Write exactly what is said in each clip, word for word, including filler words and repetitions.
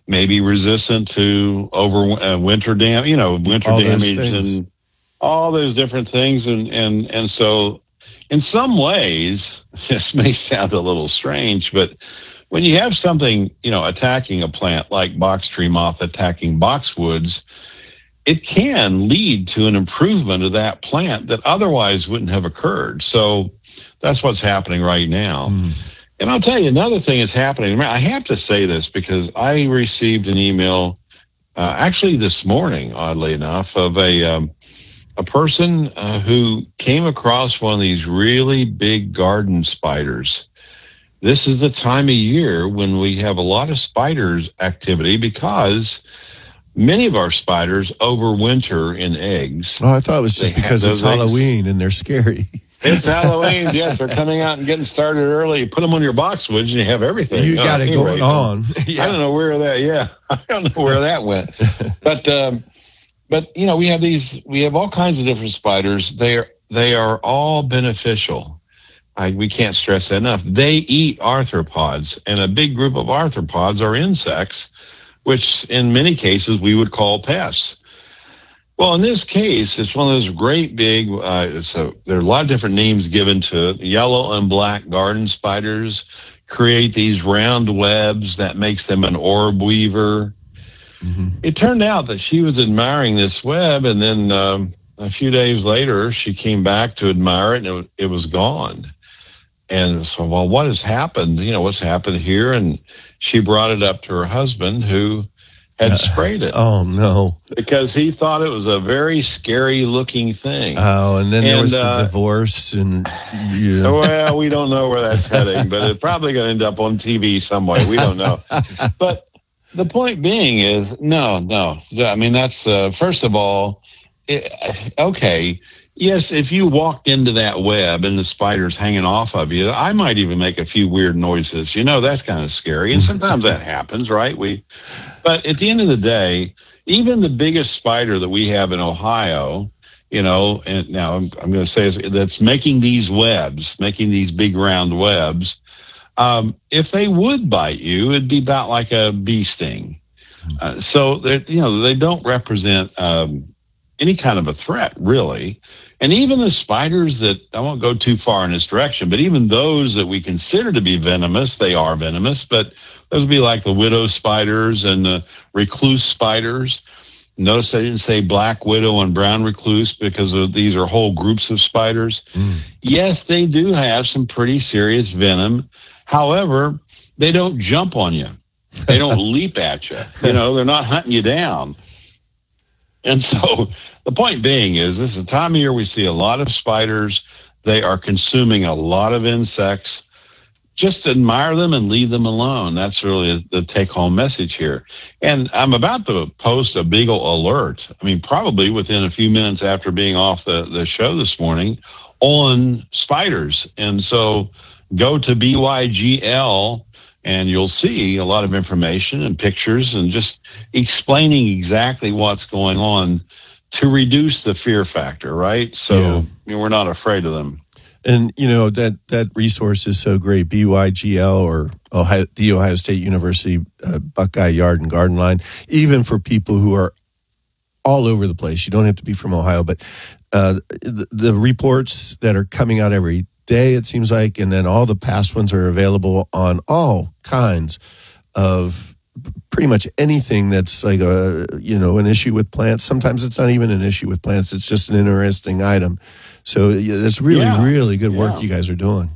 maybe resistant to over uh, winter dam, you know, winter all damage and all those different things. And, and, and so in some ways, this may sound a little strange, but when you have something, you know, attacking a plant like box tree moth attacking boxwoods, it can lead to an improvement of that plant that otherwise wouldn't have occurred. So that's what's happening right now. Mm. And I'll tell you another thing that's happening. I have to say this because I received an email uh, actually this morning, oddly enough, of a um, a person uh, who came across one of these really big garden spiders. This is the time of year when we have a lot of spiders activity because many of our spiders overwinter in eggs. Oh, I thought it was just they because it's Halloween eggs. And they're scary. It's Halloween, yes. They're coming out and getting started early. You put them on your boxwoods and you have everything. You got oh, it going on. Yeah. I don't know where that, yeah. I don't know where that went. But, um, but you know, we have these, we have all kinds of different spiders. They are, they are all beneficial. I, we can't stress that enough. They eat arthropods, and a big group of arthropods are insects, which in many cases we would call pests. Well, in this case, it's one of those great big, uh, so there are a lot of different names given to it. Yellow and black garden spiders create these round webs that makes them an orb weaver. Mm-hmm. It turned out that she was admiring this web, and then um, a few days later, she came back to admire it, and it, it was gone. And so, well, what has happened? You know, what's happened here? And she brought it up to her husband, who had uh, sprayed it. Oh, no. Because he thought it was a very scary looking thing. Oh, and then and, there was uh, the divorce. and yeah. Well, we don't know where that's heading, but it's probably going to end up on T V some way. We don't know. But the point being is, no, no. I mean, that's, uh, first of all, it, okay, yes, if you walked into that web and the spider's hanging off of you, I might even make a few weird noises. You know, that's kind of scary. And sometimes that happens, right? We, but at the end of the day, even the biggest spider that we have in Ohio, you know, and now I'm, I'm going to say that's making these webs, making these big round webs, um, if they would bite you, it'd be about like a bee sting. Uh, so, you know, they don't represent um, any kind of a threat, really. And even the spiders that, I won't go too far in this direction, but even those that we consider to be venomous, they are venomous, but those would be like the widow spiders and the recluse spiders. Notice I didn't say black widow and brown recluse because of, these are whole groups of spiders. Mm. Yes, they do have some pretty serious venom. However, they don't jump on you. They don't leap at you. You know, they're not hunting you down. And so the point being is this is the time of year we see a lot of spiders. They are consuming a lot of insects. Just admire them and leave them alone. That's really the take-home message here. And I'm about to post a Beagle alert, I mean, probably within a few minutes after being off the, the show this morning, on spiders. And so go to B Y G L and you'll see a lot of information and pictures and just explaining exactly what's going on to reduce the fear factor, right? So yeah. I mean, we're not afraid of them. And, you know, that, that resource is so great, B Y G L or Ohio, the Ohio State University uh, Buckeye Yard and Garden Line, even for people who are all over the place. You don't have to be from Ohio, but uh, the, the reports that are coming out every day, it seems like, and then all the past ones are available on all kinds of pretty much anything that's like a, you know, an issue with plants. Sometimes it's not even an issue with plants. It's just an interesting item. So it's really, yeah. really good work yeah. you guys are doing.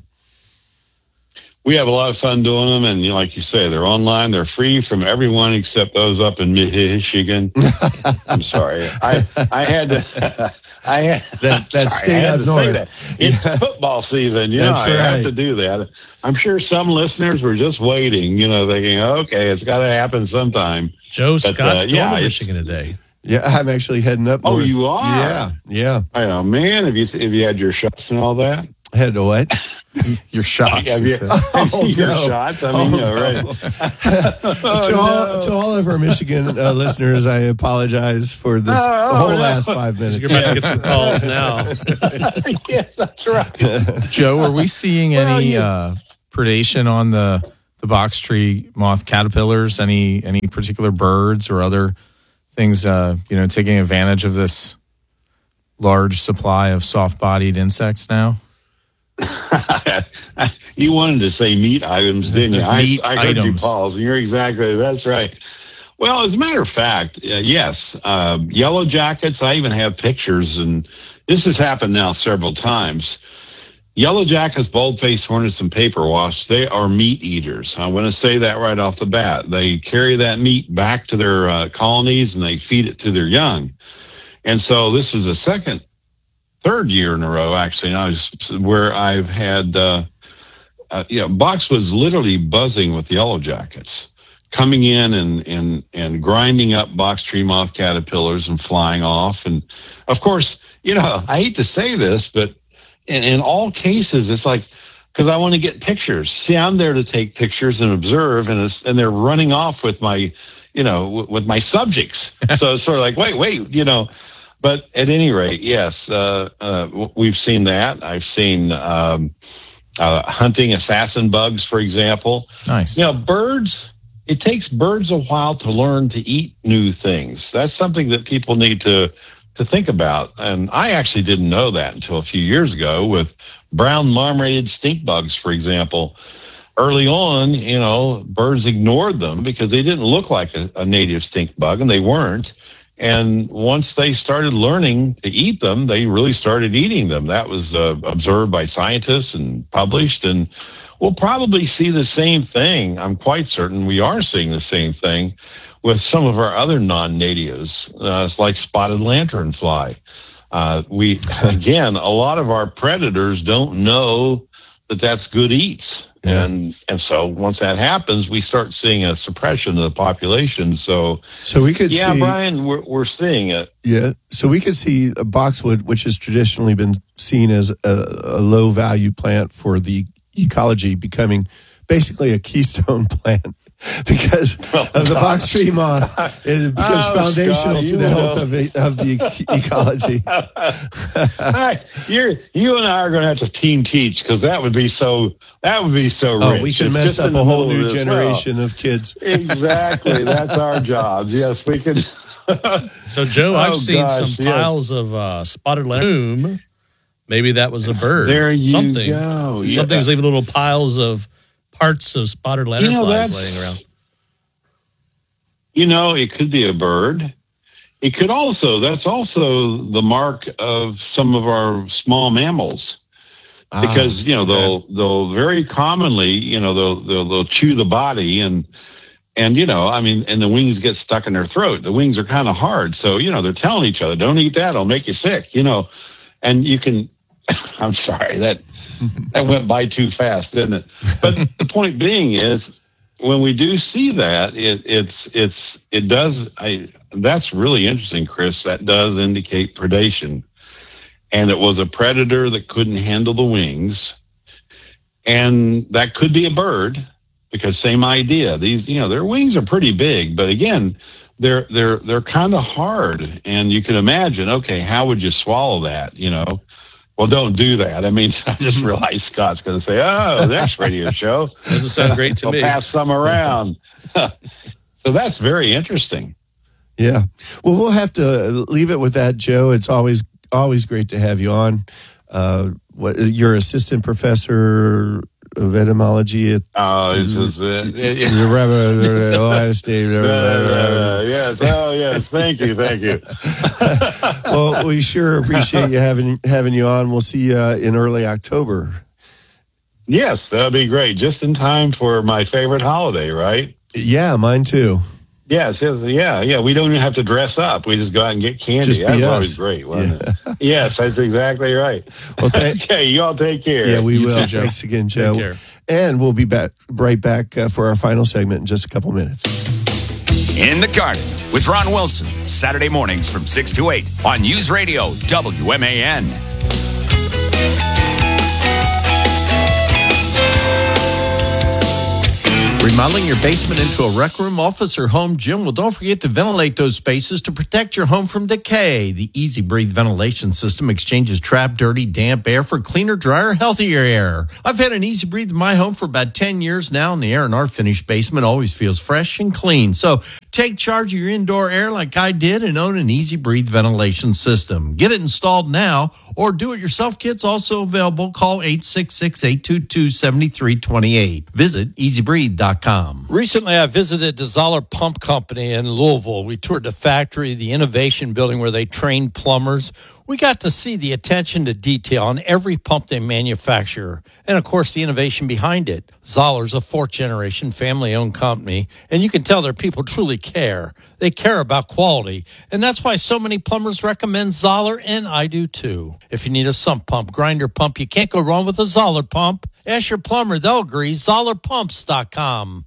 We have a lot of fun doing them. And you know, like you say, they're online. They're free from everyone except those up in Michigan. I'm sorry. I, I had to... I had, that, that sorry, state I had up to north. say that. It's yeah. football season, you That's know. I right. have to do that. I'm sure some listeners were just waiting, you know, thinking, okay, it's got to happen sometime. Joe but, Scott's uh, going yeah, to Michigan today. Yeah, I'm actually heading up north. Oh, you are? Yeah, yeah. I know, man. Have you have you had your shots and all that? Had to what? Your shots. Have you, oh, your no. shots. I mean, oh, you know, right. oh, to, all, no. to all of our Michigan uh, listeners, I apologize for this oh, oh, whole no. last five minutes. You're about to get some calls now. Yes, that's right. Joe, are we seeing well, any yeah. uh, predation on the the box tree moth caterpillars? Any any particular birds or other things, uh, you know, taking advantage of this large supply of soft-bodied insects now? You wanted to say meat items, didn't you? Meat I, I heard items. you pause, and you're exactly, that's right. Well, as a matter of fact, uh, yes, uh, yellow jackets, I even have pictures, and this has happened now several times. Yellow jackets, bald-faced hornets, and paper wasps, they are meat eaters. I want to say that right off the bat. They carry that meat back to their uh, colonies, and they feed it to their young. And so this is the second, third year in a row, actually, now, where I've had, uh, uh, you know, box was literally buzzing with yellow jackets, coming in and, and, and grinding up box tree moth caterpillars and flying off. And, of course, you know, I hate to say this, but in, in all cases, it's like, because I want to get pictures. See, I'm there to take pictures and observe, and it's, and they're running off with my, you know, w- with my subjects. So it's sort of like, wait, wait, you know. But at any rate, yes, uh, uh, we've seen that. I've seen um, uh, hunting assassin bugs, for example. Nice. You know, birds. It takes birds a while to learn to eat new things. That's something that people need to to think about. And I actually didn't know that until a few years ago with brown marmorated stink bugs, for example. Early on, you know, birds ignored them because they didn't look like a, a native stink bug, and they weren't. And once they started learning to eat them, they really started eating them. That was uh, observed by scientists and published. And we'll probably see the same thing. I'm quite certain we are seeing the same thing with some of our other non-natives, uh, like spotted lanternfly. Uh, we, again, a lot of our predators don't know that that's good eats. Yeah. And and so once that happens, we start seeing a suppression of the population. So, So we could yeah, see, Brian, we're, we're seeing it. yeah. So we could see a boxwood, which has traditionally been seen as a, a low value plant for the ecology, becoming basically a keystone plant because Oh, of the God. box tree moth. It becomes Oh, foundational Scott, to you the health know. of the, of the e- ecology. Hi, you're, you and I are going to have to team teach because that would be so. That would be so rich. Oh, we can It's mess just in up the a whole middle of new this. generation of kids. Well, exactly, that's our jobs. Yes, we could. So, Joe, I've Oh, seen gosh, some yes. piles of uh, spotted lantern. Maybe that was a bird. There you Something. go. Yeah. Something's leaving little piles of parts of spotted lanternflies You know, that's- laying around. You know, it could be a bird. It could also, that's also the mark of some of our small mammals. Because, you know, they'll, they'll very commonly, you know, they'll, they'll, they'll chew the body and, and, you know, I mean, and the wings get stuck in their throat. The wings are kind of hard. So, you know, they're telling each other, don't eat that. It'll make you sick, you know, and you can, I'm sorry, that, that went by too fast, didn't it? But the point being is, when we do see that, it, it's it's it does. I that's really interesting, Chris. That does indicate predation, and it was a predator that couldn't handle the wings, and that could be a bird because same idea. These, you know, their wings are pretty big, but again, they're they're they're kind of hard, and you can imagine. Okay, how would you swallow that? You know. Well, don't do that. I mean, I just realized Scott's going to say, oh, next radio show. Doesn't sound great to We'll me. pass some around. So that's very interesting. Yeah. Well, we'll have to leave it with that, Joe. It's always always great to have you on. Uh, what you're assistant professor of etymology at Oh, it's just, uh, it- it- the Ohio State. uh, yes. Oh, yes. Thank you. Thank you. Well, we sure appreciate you having having you on. We'll see you uh, in early October. Yes, that'd be great. Just in time for my favorite holiday, right? Yeah, mine too. Yes, yes, yeah, yeah. We don't even have to dress up. We just go out and get candy. Just be That's us. always great, wasn't it? Yes, that's exactly right. Well, thank, Okay, you all take care. yeah, we You will. too, Joe. Thanks again, Take Joe. care. And we'll be back right back uh, for our final segment in just a couple minutes. In the Garden with Ron Wilson, Saturday mornings from six to eight on News Radio W M A N. Remodeling your basement into a rec room, office, or home gym? Well, don't forget to ventilate those spaces to protect your home from decay. The Easy Breathe ventilation system exchanges trapped, dirty, damp air for cleaner, drier, healthier air. I've had an Easy Breathe in my home for about ten years now, and the air in our finished basement always feels fresh and clean. So take charge of your indoor air like I did and own an Easy Breathe ventilation system. Get it installed now, or do-it-yourself kits also available. Call eight six six, eight two two, seven three two eight. Visit easy breathe dot com. Recently, I visited the Zoller Pump Company in Louisville. We toured the factory, the innovation building where they train plumbers. We got to see the attention to detail on every pump they manufacture, and of course, the innovation behind it. Zoller's a fourth-generation family-owned company, and you can tell their people truly care. They care about quality, and that's why so many plumbers recommend Zoller, and I do too. If you need a sump pump, grinder pump, you can't go wrong with a Zoller pump. Ask your plumber, they'll agree. Zoller Pumps dot com.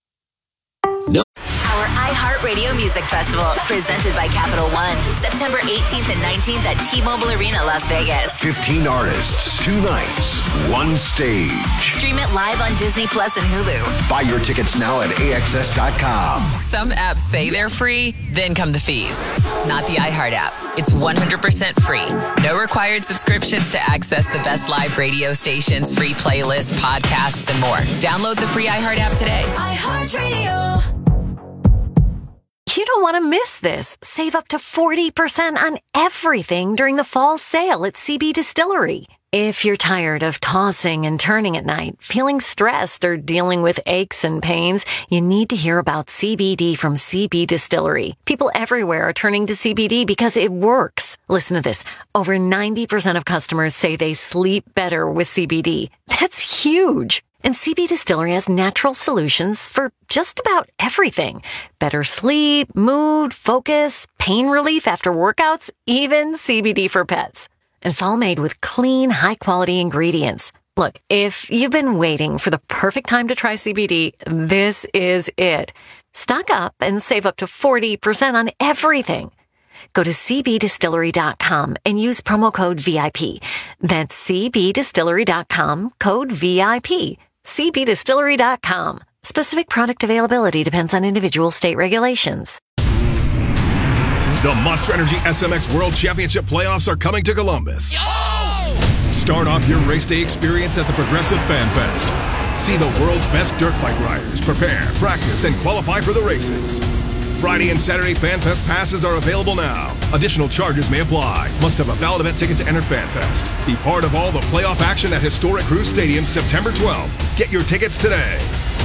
Our iHeartRadio Music Festival, presented by Capital One, September eighteenth and nineteenth at T-Mobile Arena, Las Vegas. fifteen artists, two nights, one stage. Stream it live on Disney Plus and Hulu. Buy your tickets now at A X S dot com. Some apps say they're free, then come the fees. Not the iHeart app. It's one hundred percent free. No required subscriptions to access the best live radio stations, free playlists, podcasts, and more. Download the free iHeart app today. iHeartRadio. You don't want to miss this. Save up to forty percent on everything during the fall sale at C B Distillery. If you're tired of tossing and turning at night, feeling stressed, or dealing with aches and pains, you need to hear about C B D from C B Distillery. People everywhere are turning to C B D because it works. Listen to this. Over ninety percent of customers say they sleep better with C B D. That's huge. And C B Distillery has natural solutions for just about everything. Better sleep, mood, focus, pain relief after workouts, even C B D for pets. And it's all made with clean, high-quality ingredients. Look, if you've been waiting for the perfect time to try C B D, this is it. Stock up and save up to forty percent on everything. Go to C B distillery dot com and use promo code V I P. That's C B distillery dot com, code V I P. C B distillery dot com. Specific product availability depends on individual state regulations. The Monster Energy S M X World Championship playoffs are coming to Columbus. Yo! Start off your race day experience at the Progressive Fan Fest. See the world's best dirt bike riders prepare, practice, and qualify for the races. Friday and Saturday Fan Fest passes are available now. Additional charges may apply. Must have a valid event ticket to enter Fan Fest. Be part of all the playoff action at historic Cruise Stadium September twelfth. Get your tickets today.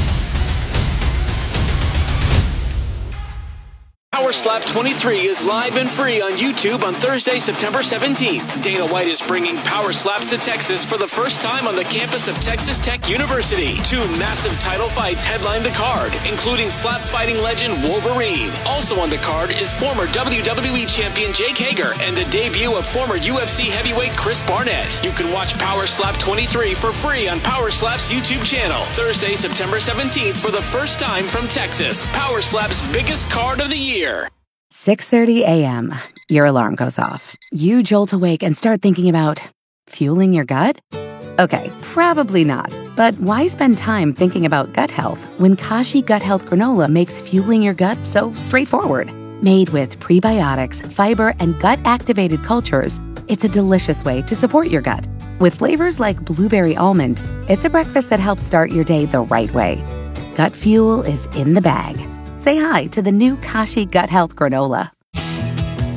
Power Slap twenty-three is live and free on YouTube on Thursday, September seventeenth. Dana White is bringing Power Slaps to Texas for the first time on the campus of Texas Tech University. Two massive title fights headline the card, including slap fighting legend Wolverine. Also on the card is former W W E champion Jake Hager and the debut of former U F C heavyweight Chris Barnett. You can watch Power Slap twenty-three for free on Power Slap's YouTube channel. Thursday, September seventeenth for the first time from Texas. Power Slap's biggest card of the year. six thirty a.m. Your alarm goes off. You jolt awake and start thinking about fueling your gut? Okay, probably not. But why spend time thinking about gut health when Kashi Gut Health Granola makes fueling your gut so straightforward? Made with prebiotics, fiber, and gut-activated cultures, it's a delicious way to support your gut. With flavors like blueberry almond, it's a breakfast that helps start your day the right way. Gut fuel is in the bag. Say hi to the new Kashi Gut Health Granola.